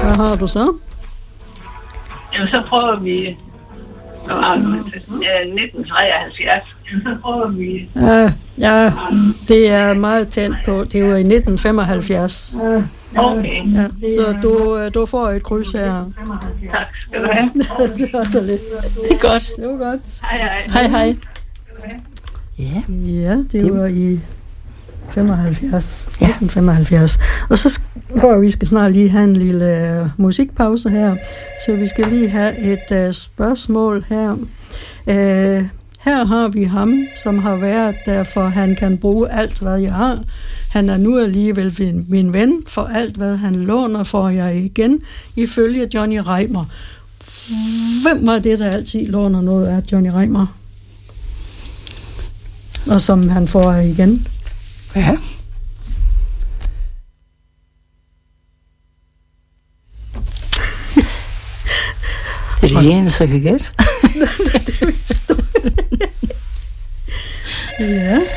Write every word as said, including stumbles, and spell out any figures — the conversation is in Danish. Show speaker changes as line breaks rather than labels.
Hvad har du så?
Jamen, så prøver vi... Hvad var det? nitten treoghalvfjerds. Jamen, så prøver vi...
Ja, ja, det er meget tæt på. Det var i nitten femoghalvfjerds.
Okay.
Ja, så du, du får et kryds her.
Tak skal du have.
Det var så lidt.
Det er godt.
Det var godt.
Hej, hej.
Hej, hej. Ja.
Ja, det var i femoghalvfjerds. nitten femoghalvfjerds. Og så tror jeg, vi skal snart lige have en lille uh, musikpause her. Så vi skal lige have et uh, spørgsmål her. Uh, her har vi ham, som har været der, for han kan bruge alt, hvad jeg har. Han er nu alligevel min, min ven, for alt, hvad han låner, får jeg igen, ifølge Johnny Reimer. Hvem var det, der altid låner noget af Johnny Reimer? Og som han får igen?
Ja. Det er det eneste, jeg kan gætte.
Ja.